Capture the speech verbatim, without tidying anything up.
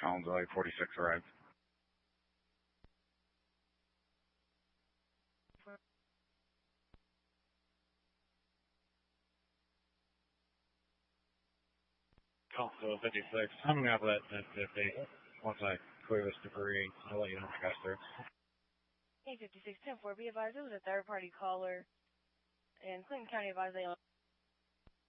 Collinsville forty-six arrived. Collinsville fifty-six. I'm going to have that ten fifty. Once I clear this debris, I'll let you know when I pass through. eight fifty-six ten four, be advised, it was a third-party caller in Clinton County. Advised they